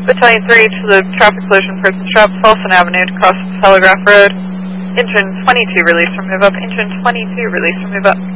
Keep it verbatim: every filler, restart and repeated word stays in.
Battalion three to the traffic collision, person strapped, Folsom Avenue to cross Telegraph Road. Engine twenty-two released from move up. Engine twenty-two released from move up.